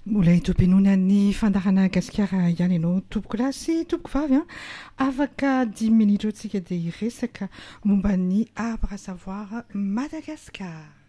Mbola itopinona ny fandarana gasikara ihany ianao tompoko lahy sy tompoko vavy a afaka 10 minitra antsika dia hiresaka momba ny arbre à savoir Madagascar.